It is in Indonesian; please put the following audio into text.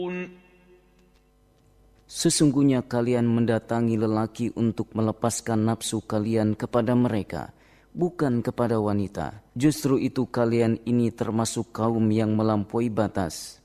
Sesungguhnya kalian mendatangi lelaki untuk melepaskan nafsu kalian kepada mereka, bukan kepada wanita. Justru itu kalian ini termasuk kaum yang melampaui batas.